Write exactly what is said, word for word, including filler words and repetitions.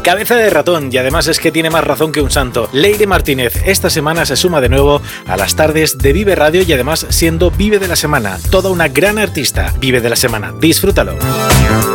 Cabeza de ratón, y además es que tiene más razón que un santo. Leire Martínez esta semana se suma de nuevo a las tardes de Vive Radio y además siendo Vive de la Semana. Toda una gran artista. Vive de la Semana. Disfrútalo.